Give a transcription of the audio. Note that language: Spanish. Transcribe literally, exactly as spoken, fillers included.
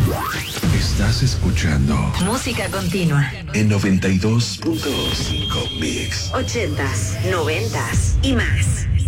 Estás escuchando Música Continua en noventa y dos punto cinco Mix. ochentas, noventas y más.